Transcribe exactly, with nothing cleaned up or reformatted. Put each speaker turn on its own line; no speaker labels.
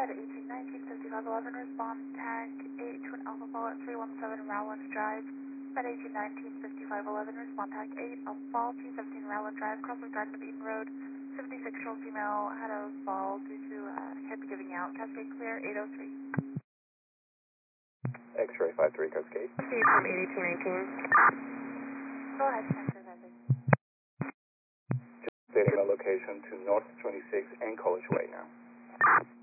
Med eighteen nineteen fifty-five eleven, respond tag eight to an Alpha Fall at three one seven Rowland Drive. Med eighteen nineteen fifty-five eleven, respond tag eight, Alpha Fall, three seventeen Rowland Drive, Crossing Garden of Eden Road. seventy-six-year-old female had a fall due to uh, hip giving out. Cascade clear, eight oh three.
X-ray five three, Cascade.
See from eighteen nineteen.
Go ahead, X-ray five three.
Just stating the location to North twenty-six and College Way now.